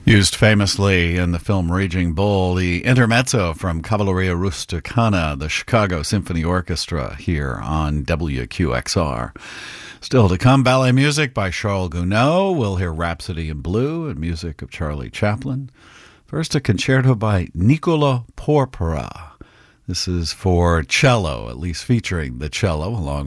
Used famously in the film Raging Bull, the intermezzo from Cavalleria Rusticana, the Chicago Symphony Orchestra, here on WQXR. Still to come, ballet music by Charles Gounod. We'll hear Rhapsody in Blue and music of Charlie Chaplin. First, a concerto by Nicola Porpora. This is for cello, at least featuring the cello, along